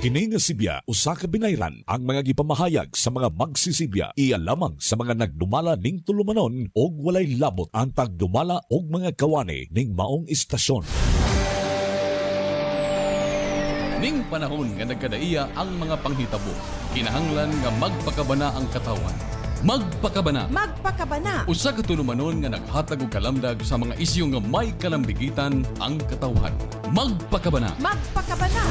Kini nga Sibya usa ka binayran ang mga gipamahayag sa mga magsisibya iya lamang sa mga nagdumala ning tulumanon og walay labot ang tagdumala og mga kawani ning maong istasyon. Ning panahon nga nagkadaiya ang mga panghitabo, kinahanglan nga magpakabana ang katawan. Magpakabana. Magpakabana. Usa ka tulumanon nga naghatag og kalamdag sa mga isyu nga may kalambigitan ang katawhan. Magpakabana. Magpakabana.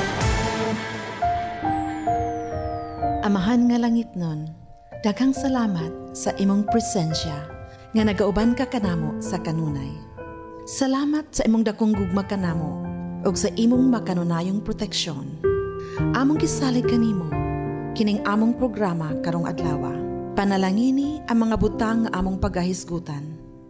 Amahan nga langit nun, daghang salamat sa imong presensya nga nagauban ka kanamo sa kanunay. Salamat sa imong dakong gugma kanamo ug sa imong makanunayong proteksyon. Among gisalig kanimo kining among programa karong adlaw. Panalangini ang mga butang nga among pagahisgutan.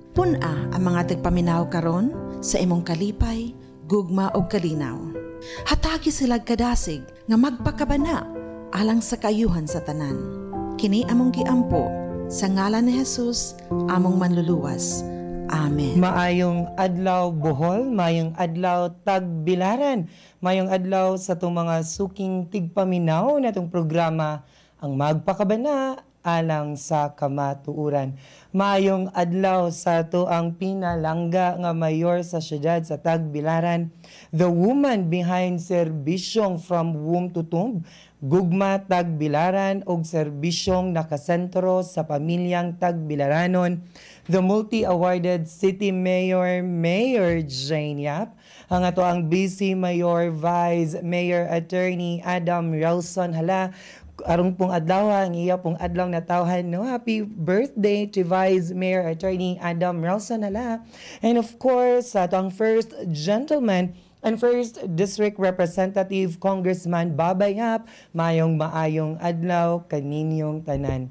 Puna ang mga tigpaminaw karon sa imong kalipay, gugma ug kalinaw. Hatagi sila kadasig nga magpakabana alang sa kayuhan sa tanan. Kini among giampo sa ngalan ni Jesus, among manluluwas. Amen. Maayong adlaw Bohol, maayong adlaw Tagbilaran, maayong adlaw sa itong mga suking tigpaminaw na itong programa ang Magpakabana alang sa kamatuuran. Maayong adlaw sa ito ang pinalangga nga mayor sa siyudad sa Tagbilaran, the woman behind serbisyong from womb to tomb, gugma Tagbilaran og serbisyong nakasentro sa pamilyang Tagbilaranon, the multi-awarded city mayor, Mayor Jane Yap, ang ato ang BC Mayor Vice Mayor Attorney Adam Relson. Hala, arong pong adlaw, ang iya pong adlaw na tawhan, no? Happy birthday to Vice Mayor Attorney Adam Relson. Hala. And of course, ato ang first gentleman and first District Representative Congressman Babay Yap, maayong adlaw kaninyong tanan.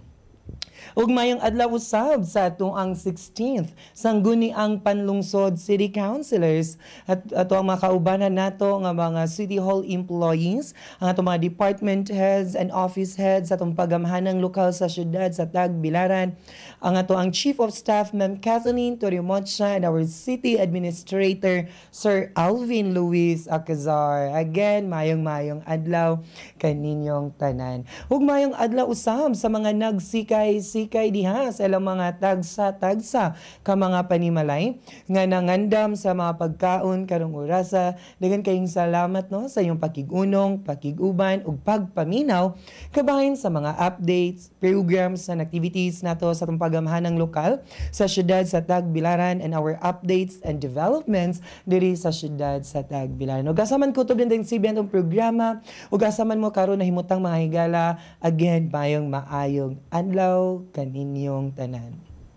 Ug mayong adlaw usab sa atong ang 16th sangguniang panlungsod city councilors at ato ang mga kaubanan nato nga mga city hall employees, ang atong mga department heads and office heads sa atong pagamhanang lokal sa syudad sa Tagbilaran, ang ato ang Chief of Staff Ma'am Kathleen Torimocha and our City Administrator Sir Alvin Luis Acazar. Again, mayong adlaw kaninyong tanan. Ug mayong adlaw usab sa mga nagsikay diha sa ilang mga tagsa ka mga panimalay nga nangandam sa mga pagkaon karong orasa. Daghang kayong salamat, no, sa iyong pakigunong, pakiguban ug pagpaminaw kabahin sa mga updates, programs and activities nato sa atong pagamhanang lokal sa syudad sa Tagbilaran and our updates and developments diri sa syudad sa Tagbilaran. Ug asaman ko tubden ding sibian tong programa ug asaman mo karon na himutang mga higala. Again, maayong adlaw kaninyong tanan.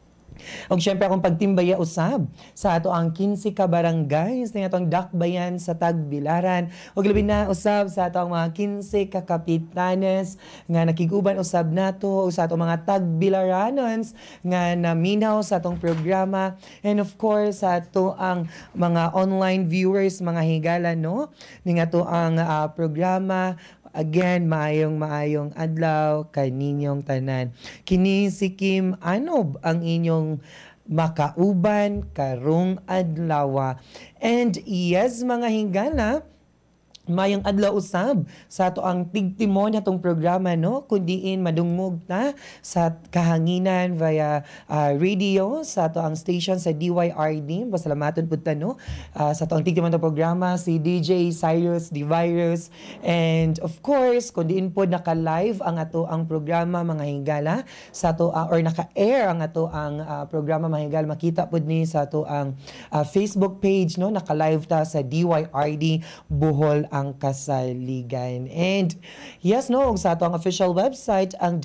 Og syempre akong pagtimbaya usab sa ato ang 15 ka barangays na atong dakbayan sa Tagbilaran. Og labi na usab sa ato ang mga 15 ka kapitanes nga nakiguban usab nato o sa ato mga Tagbilaranons nga naminaw sa atong programa. And of course sa ato ang mga online viewers, mga higala, no, ning ato ang programa. Again, maayong adlaw kaninyong tanan. Kini si Kim Anob ang inyong makauban karong adlaw. And yes, mga higala, mayong adlaw usab sa ato ang tigtimon natong programa, no, kundiin madungog ta sa kahanginan via radio sa ato ang station sa DYRD. Pasalamaton pud ta, no, sa ato ang tigtimon natong programa si DJ Cyrus the Virus, and of course kundiin pod naka-live ang ato ang programa, mga higala, sa ato or naka-air ang ato ang programa, mga higala, makita pod ni sa ato ang Facebook page, no, naka-live ta sa DYRD Bohol ang kasaligan. And yes, no, sa ato ang official website ang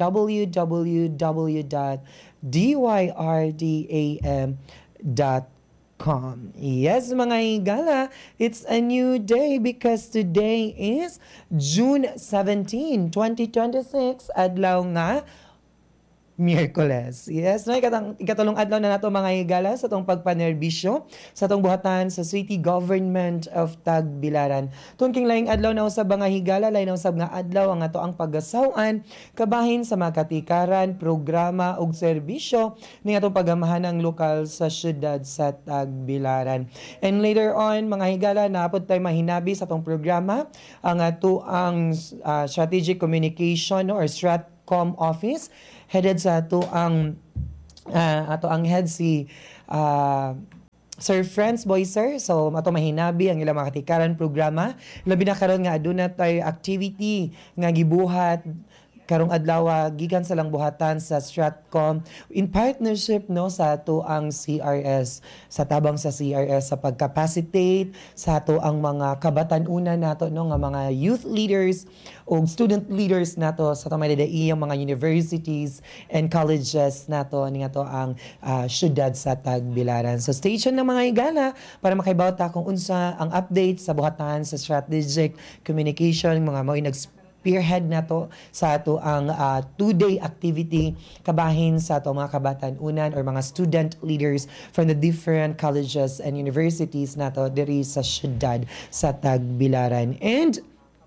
www.dyrDam.com. Yes, mga higala, it's a new day because today is June 17, 2026, adlaw nga Miyerkules. Yes, no, ikatulong adlaw na nato mga higala sa tong pagpanerbisyo sa tong buhatan sa City Government of Tagbilaran. Tungking laing adlaw na usab mga higala, lain na usab nga adlaw ang ato ang pagasawan kabahin sa mga katikaran, programa ug serbisyo ning atong pagamahanang lokal sa syudad sa Tagbilaran. And later on mga higala naapod tay mahinabi sa tong programa ang ato ang strategic communication or Stratcom office headed sa ato ang head si Sir Franz Boyser. So ato mahinabi ang ilang mga katikaran programa labi na karon nga aduna tay activity nga gibuhat karong adlaw gikan sa lang buhatan sa Stratcom in partnership no sa ato ang CRS sa tabang sa CRS sa pagcapacitate sa ato ang mga kabatan-una nato no nga mga youth leaders o student leaders nato sa iyang mga universities and colleges nato ning ato ang syudad sa Tagbilaran. So stay tuned na mga higala para makaibaw ta kung unsa ang update sa buhatan sa strategic communication mga mao spearhead nato sa ato ang 2-day activity kabahin sa ato mga kabatan-unan or mga student leaders from the different colleges and universities nato diri sa syudad sa Tagbilaran. And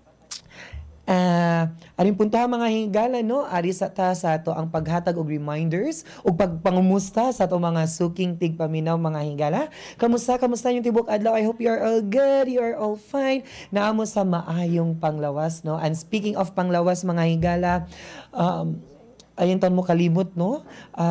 aring punto mga higala no ari sa ato ang paghatag og reminders ug pagpangumusta sa ato mga suking tigpaminaw mga higala. Kamusta yung tibok adlaw? I hope you are all good, you are all fine. Naamo sa maayong panglawas no. And speaking of panglawas mga higala, ayon ton mo kalimot no.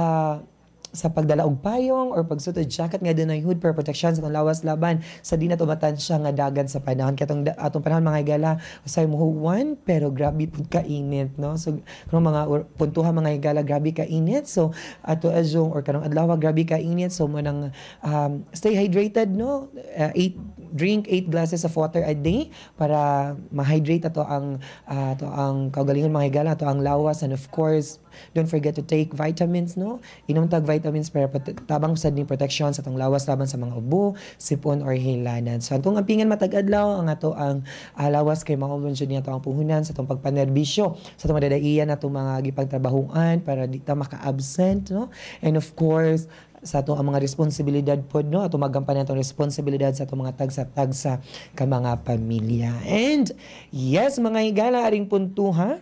Sa pagdala og payong or pagsuot og jacket nga dunay hood for protection sa lawas laban sa di na tumatansya nga dagan sa panahon katong atong panahon mga higala usay muhuwan pero grabe pud ka init no. So kanang mga puntuhan mga higala grabe ka init, so ato azong or kanang adlaw grabe ka init, so mo nang stay hydrated no. Drink 8 glasses of water a day para ma-hydrate ato ang kaugalingon mga higala, ato ang lawas, and of course don't forget to take vitamins no. Inom tag vitamins para tabang sad ni protection sa atong lawas laban sa mga ubo, sipon or hilanan. So atong ampingan matag adlaw ang ato ang lawas kay maumon jud ni ato ang puhunan sa atong pagpanerbisyo sa atong madadaian atong mga gipagtrabahuan para di ta maka-absent no. And of course sa ato ang mga responsibilidad pod no, ato magampan atong responsibilidad sa ato mga tagsa-tagsa ka mga pamilya. And yes mga higala aring puntuha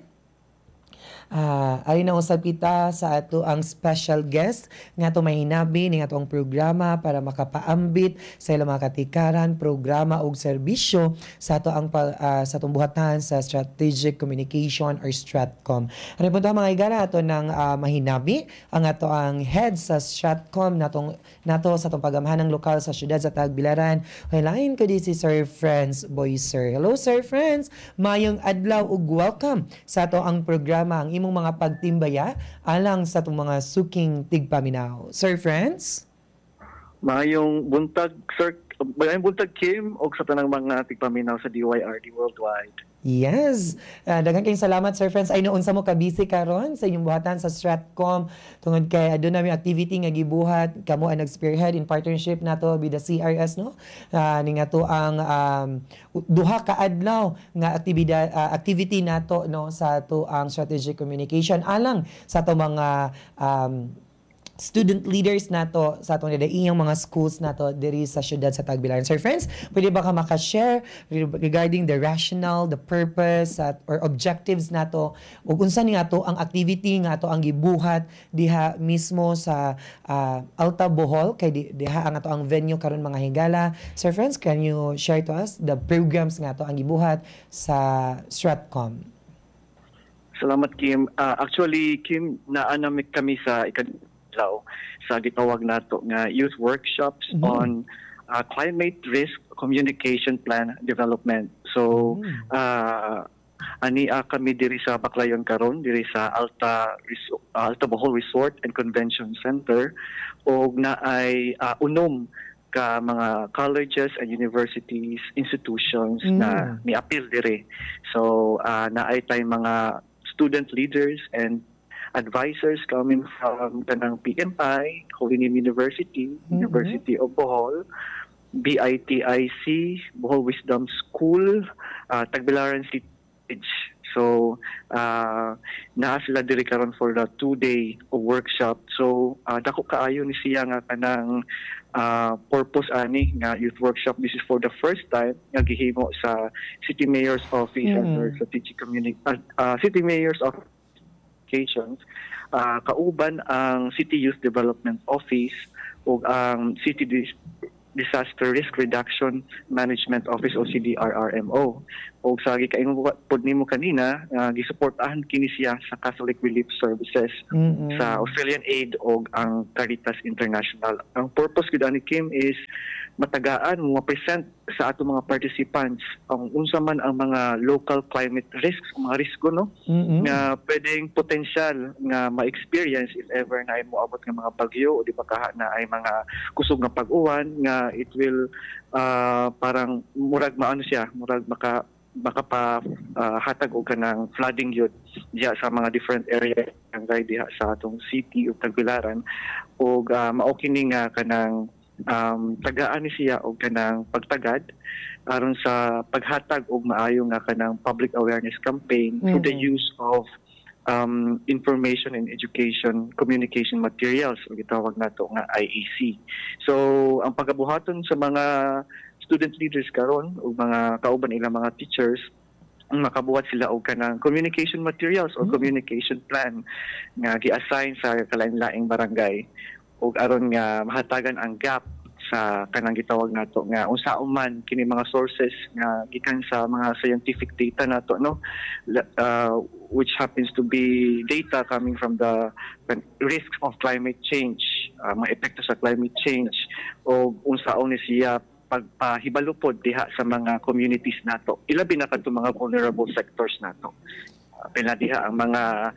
ay na usab kita sa ato ang special guest nga ato mahinabi ning atong programa para makapaambit sa ilang mga katikaran, programa ug serbisyo sa ato ang sa atong buhatan sa strategic communication or Stratcom. Ano punto mga higala ato nang mahinabi ang ato ang head sa Stratcom nato sa atong pagamahanang lokal sa syudad sa Tagbilaran. Hilain ko di si Sir Franz Boyser. Hello Sir Franz, mayong adlaw ug welcome sa ato ang programa ang imong mga pagtimbaya alang sa itong mga suking tigpaminaw. Sir Franz? Mayong buntag, Sir. Mayong buntag, Kim, o sa tanang mga tigpaminaw sa DYRD Worldwide. Yes. Daghang kayong salamat, Sir Franz. Ay noon sa mo ka-busy karon sa inyong buhatan sa Stratcom. Tungod kay adun namin activity nga gibuhat, kamo ang nag-spearhead in partnership nato with the CRS no. Ning ato ang duha ka adlaw nga activity nato no sa ato ang strategic communication alang sa ato mga student leaders nato sa atong iyang mga schools nato diri sa syudad sa Tagbilaran. Sir Friends, pwede ba ka maka-share regarding the rationale, the purpose or objectives nato ug unsa ni ato ang activity nga ato ang gibuhat diha mismo sa Alta Bohol kay diha ang ato ang venue karon mga higala. Sir Friends, can you share to us the programs nga ato ang gibuhat sa Stratcom? Salamat, Kim. Actually, Kim, naanamik kami sa sa gitawag nato nga youth workshops on climate risk communication plan development. So ani kami diri sa Baclayon karon diri sa Alta Bohol Resort and Convention Center og naay unom ka mga colleges and universities, institutions na mi-appeal diri. So naay tay mga student leaders and advisors coming from kanang PMI, Holy Name University, University of Bohol, BITIC, Bohol Wisdom School, Tagbilaran City. So naa sila diri karon for the 2-day workshop. So dako kaayo ni siya nga kanang purpose ani nga youth workshop. This is for the first time nga gihimo sa City Mayor's Office under Strategic City Mayor's Office Communications, kauban ang City Youth Development Office o ang City Disaster Risk Reduction Management Office o CDRRMO. O sa gikaingon pod nimo kanina, gisuportahan kini siya sa Catholic Relief Services sa Australian Aid o ang Caritas International. Ang purpose gid ani Kim is matagaan mo present sa ato mga participants ang unsa man ang mga local climate risks, mga risko no nga pwedeng potensyal nga ma-experience if ever na ay moabot nga mga bagyo o di ba kaha na ay mga kusog nga pag-uwan nga it will parang murag maano siya, murag maka hatag og kanang flooding yun diya sa mga different area ang diha sa atong city ug Tagbilaran ug mao kini nga kanang tagaan ni siya og kanang pagtagad aron sa paghatag og maayo nga kanang public awareness campaign through the use of information and education communication materials o gitawag nato nga IEC. So ang pagabuhaton sa mga student leaders karon ug mga kauban ilang mga teachers makabuhat sila og kanang communication materials or communication plan nga gi-assign sa kalain-laing barangay ug aron nga mahatagan ang gap sa kanang gitawag nato nga unsaon man kini mga sources nga gikan sa mga scientific data nato no which happens to be data coming from the risks of climate change, mga epekto sa climate change o unsaon ni siya pagpahibalupod diha sa mga communities nato, ilabi na kadto mga vulnerable sectors nato. Pila diha ang mga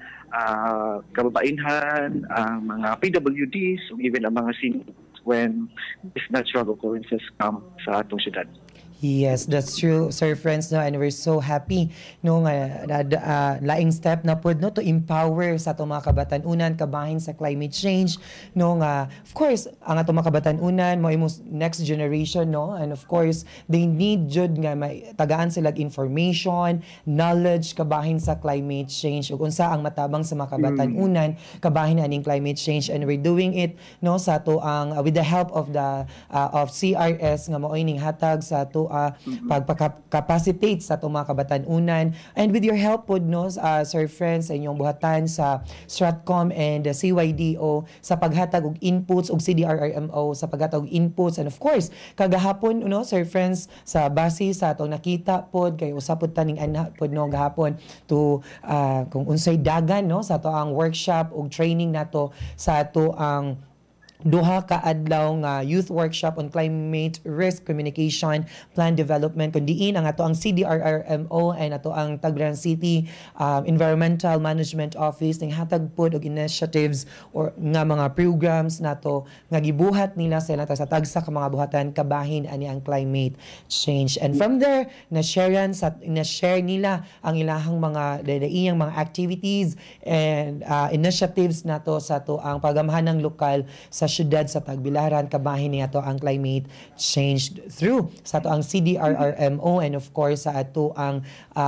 kababainhan, ang mga PWDs, even ang mga seniors when these natural occurrences come sa atong syudad. Yes, that's true, Sir Friends, no, and we're so happy no nga laing step na pod no to empower sa atong mga kabatan-unan kabahin sa climate change no nga of course ang atong mga kabatan-unan mo imong next generation no, and of course they need jud nga tagaan sila information, knowledge kabahin sa climate change ug unsa ang matabang sa mga kabatan-unan kabahin aning climate change, and we're doing it no sa ato ang with the help of the of CRS nga mao ining hatag sa ato pagpa-capacitate sa itong mga kabatan-unan, and with your help po no, Sir Friends, sa inyong buhatan sa Stratcom and CYDO sa paghatag og inputs og CDRRMO sa paghatag og inputs, and of course kagahapon no, Sir Friends, sa base sa atong nakita pod kay usapod taning ana pod no gahapon to kung unsay dagan no sa ato ang workshop og training nato sa ato ang duha ka adlaw nga youth workshop on climate risk communication plan development kundiin ang ato ang CDRRMO and ato ang Tagbilaran City Environmental Management Office ning hatag pod og initiatives or nga mga programs nato nga gibuhat nila sa tagsa ka mga buhatan kabahin ani ang climate change, and from there na-share nila ang ilahang mga iyang mga activities and initiatives nato sa ato ang pagamhanang lokal sa syudad sa Tagbilaran kabahin ni ato ang climate change through sa ato ang CDRRMO, and of course sa ato ang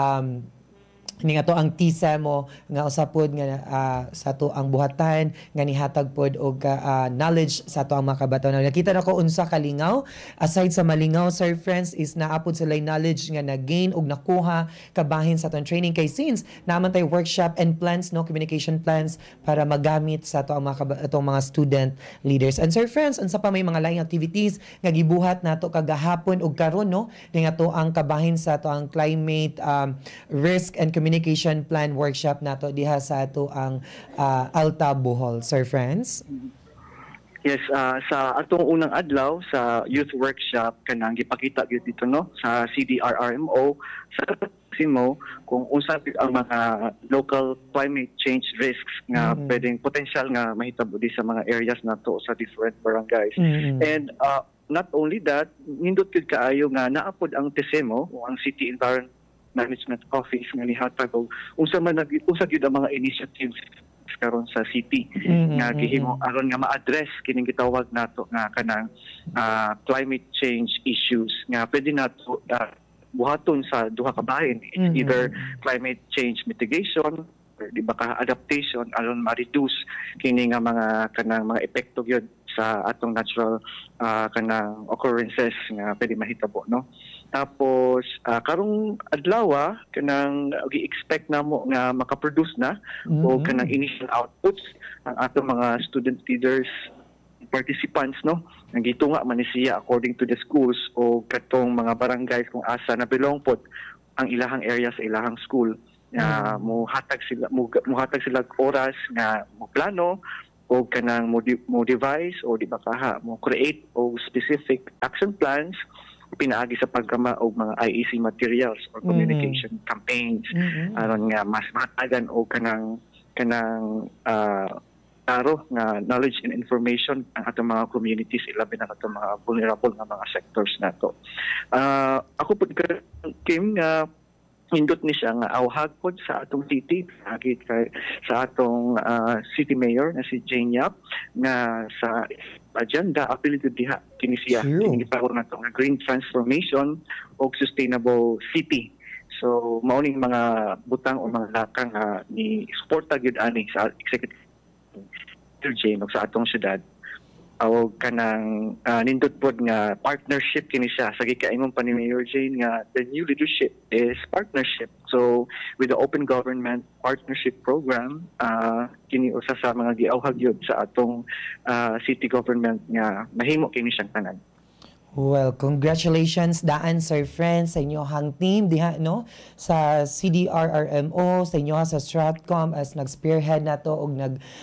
ning ato ang TISEMO nga usapod nga sa ato ang buhatan nga nihatag pod og knowledge sa ato ang mga kabatan-unan. Nakita nako unsa kalingaw aside sa malingaw, Sir Friends, is naapod sila knowledge nga na-gain og nakuha kabahin sa atong training kay since naman tay workshop and plans no, communication plans para magamit sa ato ang mga atong mga student leaders. And Sir Friends, unsa pa may mga laing activities nga gibuhat nato kagahapon og karon no ning ato ang kabahin sa ato ang climate risk and communication plan workshop nato diha sa ato ang Alta, Bohol, Sir Friends. Yes, sa atong unang adlaw sa youth workshop kanang gipakita gyud dito no sa CDRRMO sa mo kung unsa ang mga local climate change risks nga pwedeng potential nga mahitabo di sa mga areas nato sa different barangays. And not only that, nindot gyud kaayo nga naapod ang TISEMO o ang City Environment Management Office nga nihatag og unsa gyud ang mga initiatives karon sa city nga gihimo aron nga ma-address kining gitawag nato nga kanang climate change issues nga pwede nato buhaton sa duha ka bahin. It's either climate change mitigation or di ba ka adaptation aron ma-reduce kini nga mga kanang mga epekto gyud sa atong natural kanang occurrences nga pwede mahitabo, no. Tapos karong adlaw kanang gi-expect namo nga makaproduce na o kanang initial outputs ang atong mga student leaders participants, no. Nagitunga man ni siya according to the schools o katong mga barangays kung asa na belong pod ang ilahang area sa ilahang school. Muhatag sila oras nga mo plano o kanang mo devise o di ba kaha mo create o specific action plans pinaagi sa pagkama og mga IEC materials or communication campaigns aron nga mas matagan o kanang taro nga knowledge and information ang atong mga communities, ilabi na atong mga vulnerable nga mga sectors nato. Ako po Kim nga indot ni siya nga awhag pod sa atong city sa atong city mayor na si Jane Yap nga sa agenda apelido diha kini siya kini gitawag nato nga green transformation o sustainable city. So mauning mga butang o mga lakang ni suporta gyud ani sa executive Jane o sa atong syudad o kanang nindot pod nga partnership kini siya sa gikaingon pa ni Mayor Jane nga the new leadership is partnership. So with the open government partnership program kini usa sa mga giawhag yun sa atong city government nga mahimo kini siyang tanan. Well, congratulations daan Sir Friends sa inyohang team diha no sa CDRRMO sa inyo sa Stratcom as nag-spearhead nato og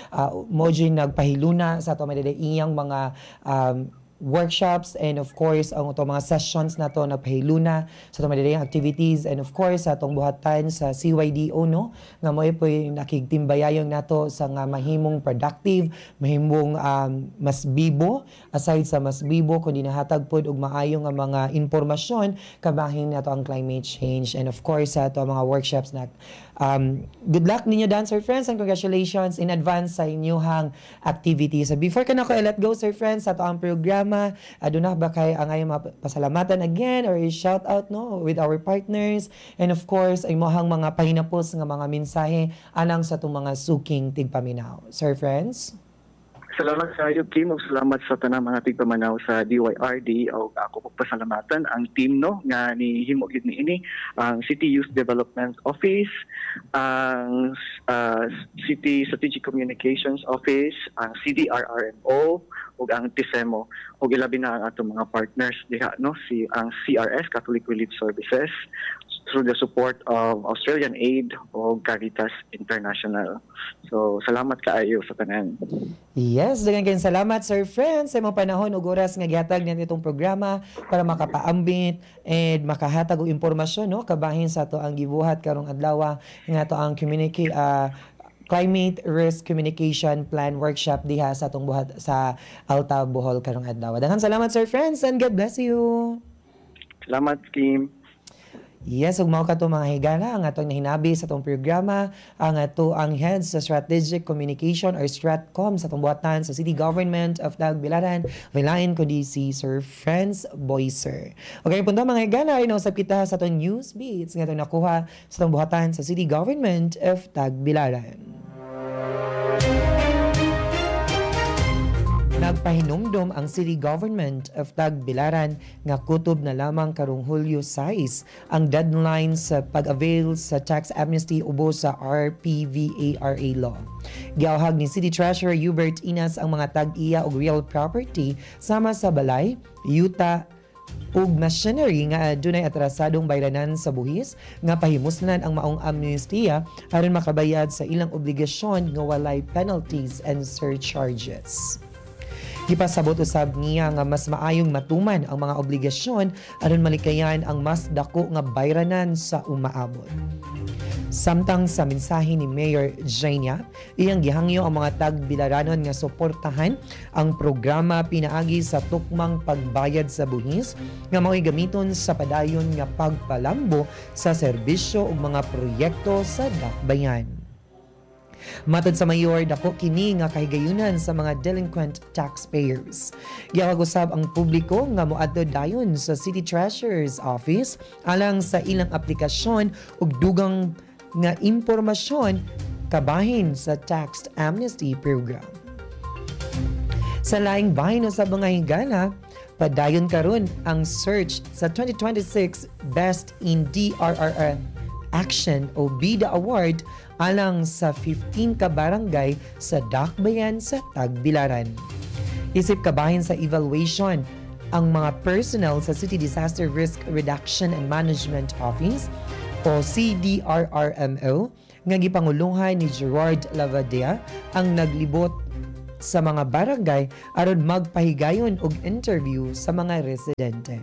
nagpahiluna sa ato madadaiyang mga workshops and of course ang itong mga sessions na to nagpahiluna sa itong madadayang activities and of course sa itong buhatan sa CYDO no nga mo po nakigtimbayayon nato sa nga mahimong productive, mahimong mas bibo aside sa mas bibo kundi nahatag pod og maayo nga mga impormasyon kabahin nato ang climate change and of course sa itong mga workshops na good luck ninyo dancer friends and congratulations in advance sa inyong activities. So before ka na ko let go Sir Friends sa ito ang programa, aduna ba kay ang ayong pasalamatan again or shout out no with our partners and of course ay mohang mga pahinapos nga mga mensahe anang sa itong mga suking tigpaminaw. Sir Friends? Salamat sa iyo, Kim. Salamat sa tanang mga tigpamanaw sa DYRD. O ako pasalamatan ang team no nga ni himo gid niini ang City Youth Development Office, ang City Strategic Communications Office, ang CDRRMO ug ang TISEMO ug ilabi na ang atong mga partners diha no ang CRS Catholic Relief Services through the support of Australian Aid o Caritas International. So, salamat kaayo sa tanan. Yes, daghang salamat Sir Friends sa imong panahon ug oras nga gihatag niya itong programa para makapaambit and makahatag og impormasyon no kabahin sa ato ang gibuhat karong adlaw nga ato ang Climate Risk Communication Plan Workshop diha sa atong buhat sa Alta Bohol karong adlaw. Daghang salamat Sir Friends and God bless you. Salamat Kim. Yes, ug mao kato mga higala ang atong nahinabi sa atong programa ang head sa Strategic Communication or Stratcom sa atong buhatan sa City Government of Tagbilaran, Vilain kundi si Sir Friends Boyser. Okay, punta mga higala ay sa kita sa atong news beats nga atong nakuha sa atong buhatan sa City Government of Tagbilaran. Nagpahinumdom ang City Government of Tagbilaran nga kutob na lamang karong Hulyo 6 ang deadline sa pag-avail sa tax amnesty ubos sa RPVARA law. Giawhag ni City Treasurer Hubert Inas ang mga tag-iya og real property sama sa balay, yuta, ug machinery nga dunay atrasadong bayranan sa buhis nga pahimusnan ang maong amnestiya aron makabayad sa ilang obligasyon nga walay penalties and surcharges. Gipasabot usab niya nga mas maayong matuman ang mga obligasyon aron malikayan ang mas dako nga bayranan sa umaabot. Samtang sa mensahe ni Mayor Jania, iyang gihangyo ang mga tagbilaranon nga suportahan ang programa pinaagi sa tukmang pagbayad sa buhis nga mao'y gamiton sa padayon nga pagpalambo sa serbisyo ug mga proyekto sa dakbayan. Matod sa mayor, dako kini nga kahigayunan sa mga delinquent taxpayers. Giyawag usab ang publiko nga moadto dayon sa City Treasurer's Office alang sa ilang aplikasyon ug dugang nga impormasyon kabahin sa tax amnesty program. Sa laing bahin sa mga higala, padayon karon ang search sa 2026 Best in DRRM Action o BIDA Award alang sa 15 ka barangay sa Dakbayan sa Tagbilaran. Isip kabahin sa evaluation ang mga personnel sa City Disaster Risk Reduction and Management Office o CDRRMO nga gipangulungan ni Gerard Lavadea ang naglibot sa mga barangay aron magpahigayon og interview sa mga residente.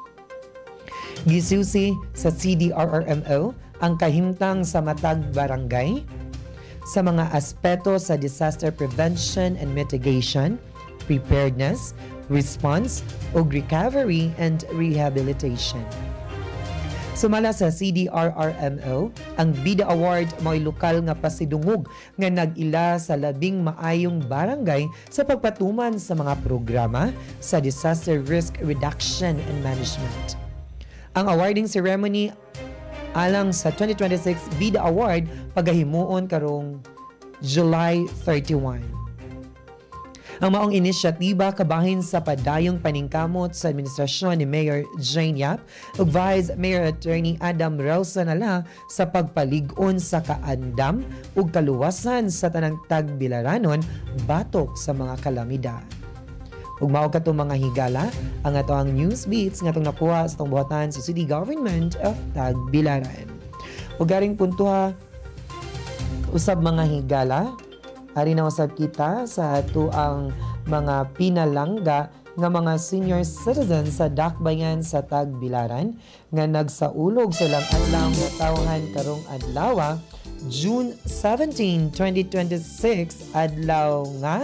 Gisusi sa CDRRMO ang kahimtang sa matag barangay sa mga aspeto sa disaster prevention and mitigation, preparedness, response, ug recovery and rehabilitation. Sumala sa CDRRMO, ang BIDA Award mo'y lokal nga pasidungog nga nag-ila sa labing maayong barangay sa pagpatuman sa mga programa sa disaster risk reduction and management. Ang awarding ceremony alang sa 2026 BIDA Award pagahimuon karong July 31. Ang maong inisyatiba kabahin sa padayong paningkamot sa administrasyon ni Mayor Jane Yap ug Vice Mayor Attorney Adam Rausanala sa pagpalig-on sa kaandam ug kaluwasan sa tanang Tagbilaranon batok sa mga kalamidad. Ug mao katong mga higala ang atoang news beats nga atong nakuha sa atong buhatan sa City Government of Tagbilaran. Ug garing puntuha usab mga higala, ari na usab kita sa ato ang mga pinalangga nga mga senior citizens sa Dakbayan sa Tagbilaran nga nagsaulog silang adlaw nga tawhan karong adlaw June 17, 2026 adlaw nga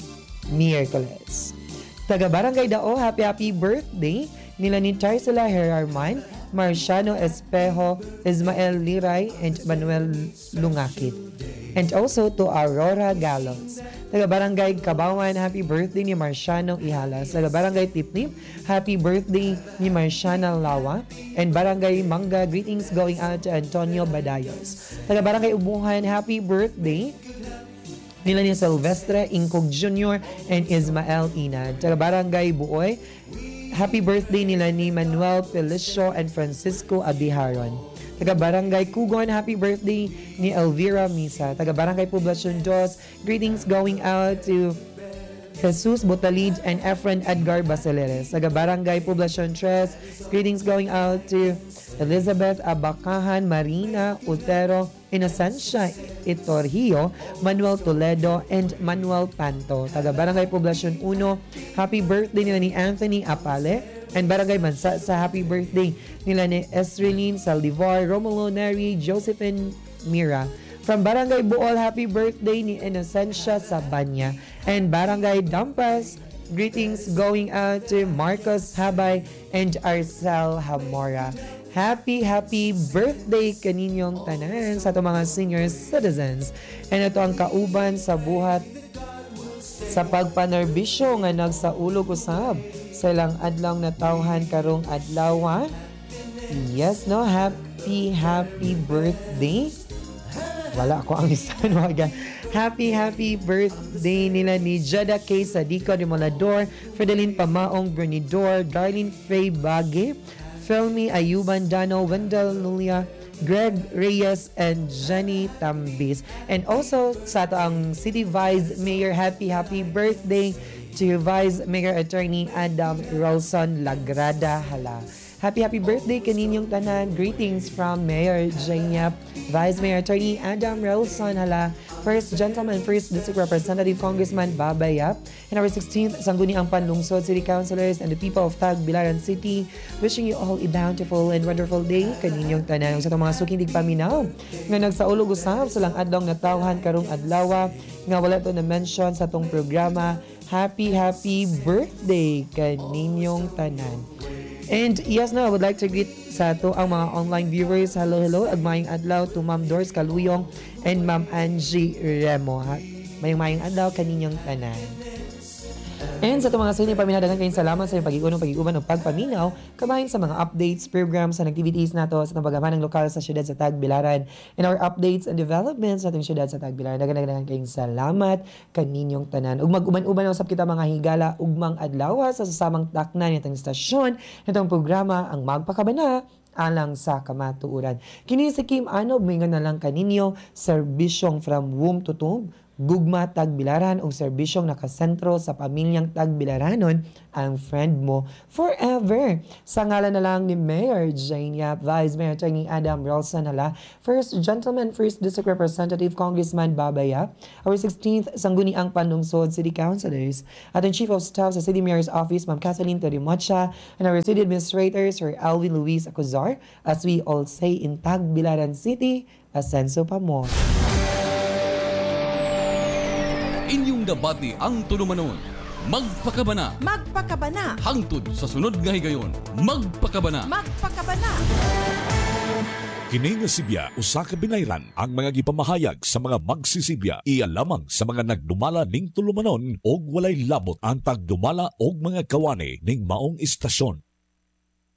Miyerkules. Taga Barangay Dao, happy birthday nila ni Tarsila Herarman, Marciano Espejo, Ismael Liray, and Manuel Lungakit. And also to Aurora Galos. Taga Barangay Kabawan, happy birthday ni Marciano Ihalas. Taga Barangay Tipnip, happy birthday ni Marciana Lawa. And Barangay Manga, greetings going out to Antonio Badayos. Taga Barangay Ubuhan, happy birthday nila ni Silvestre Ingkog Jr. and Ismael Inad. Taga Barangay Buoy, happy birthday nila ni Manuel Felicio and Francisco Abiharon. Taga Barangay Kugon, happy birthday ni Elvira Misa. Taga Barangay Poblacion 2, greetings going out to Jesus Botalid and Efren Edgar Basileres. Taga Barangay Poblacion 3, greetings going out to Elizabeth Abakahan, Marina Utero, Inocencia Itorhio, Manuel Toledo, and Manuel Panto. Taga Barangay Poblacion 1, happy birthday nila ni Anthony Apale. And Barangay Mansa sa happy birthday nila ni Esreline Saldivar, Romulo Neri, Josephine Mira. From Barangay Buol, happy birthday ni Inocencia Sabanya. And Barangay Dampas, greetings going out to Marcos Habay and Arcel Hamora. Happy birthday kaninyong tanan sa itong mga senior citizens. And ito ang kauban sa buhat sa pagpanerbisyo nga nagsaulog usab sa ilang adlaw na tawhan karong adlaw. Yes, no? Happy birthday. Wala ako ang lisan. Happy birthday nila ni Jada K. Sadico de Molador, Fredeline Pamaong Bernidor, Darlene Faye Bage, Felmi Ayuban Dano, Wendell Nulia, Greg Reyes, and Jenny Tambis. And also sa ato ang City Vice Mayor, happy birthday to Vice Mayor Attorney Adam Rolson Lagrada Hala. Happy birthday kaninyong tanan. Greetings from Mayor Janyap, Vice Mayor Attorney Adam Rolson Hala, First Gentleman, First District Representative Congressman Babayap, and our 16th Sangguniang Panlungsod City Councilors and the people of Tagbilaran City, wishing you all a bountiful and wonderful day kaninyong tanan. Sa itong mga suking tigpaminaw nga nagsaulog usab sa lang adlaw nga tawhan karong adlaw nga wala to na mention sa itong programa. Happy birthday kaninyong tanan. And yes, no, I would like to greet sa to ang mga online viewers. Hello, ag mayong adlaw to Ma'am Doris Caluyong and Ma'am Angie Remo. Mayong adlaw kaninyong tanan. And sa itong mga sini, paminadagan kayong salamat sa inyong pag-iunong, pag-iuban o pagpaminaw, kabahin sa mga updates, programs, and activities nato sa paggaman ng lokal sa syudad sa Tagbilaran and our updates and developments sa ating syudad sa Tagbilaran. Dagan kayong salamat kaninyong tanan. Ug mag-uban-uban usap kita mga higala, ugmang adlaw sa sasamang taknan nitong istasyon, nitong programa, ang Magpakabana alang sa kamatuuran. Kini si Kim Anob, may nga na lang kaninyo, serbisyong from womb to tomb, gugma Tagbilaran o serbisyong nakasentro sa pamilyang Tagbilaranon ang friend mo forever. Sa ngalan na lang ni Mayor Jane Yap, Vice Mayor Changi Adam Rolson Hala, First Gentleman, First District Representative Congressman Baba Yap, our 16th Sangguniang Panlungsod City Councilors, at ang Chief of Staff sa City Mayor's Office, Ma'am Kathleen Torimocha, and our City Administrator, Sir Alvin Luis Acuzar, as we all say in Tagbilaran City, Asenso pa mo. Inyong debate ang tulumanon. Magpakabana. Magpakabana. Hangtod sa sunod nga higayon. Magpakabana. Magpakabana. Kini nga Sibya usa ka binayran ang mga gipamahayag sa mga magsisibya iya lamang sa mga nagdumala ning tulumanon og walay labot ang tagdumala og mga kawani ning maong istasyon.